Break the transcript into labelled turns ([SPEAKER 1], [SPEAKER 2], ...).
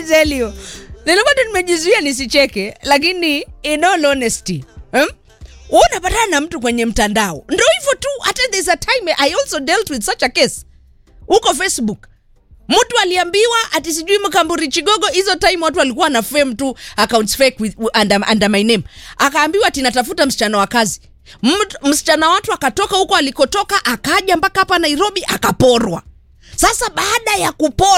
[SPEAKER 1] tell you. Nilipata nimejizuia nisicheke, lakini in all honesty, unapatana na mtu kwenye mtandao. Ndio hivyo tu, hata there's a time I also dealt with such a case. Uko Facebook. Mtu aliambiwa ati sijui Mkamburi Chigogo, hizo time watu walikuwa na fame tu accounts fake with under my name. Akaambiwa ati natafuta msichana wa kazi. Msichana watu akatoka huko alikotoka akaja mpaka hapa Nairobi akaporwa. Sasa baada ya kuporwa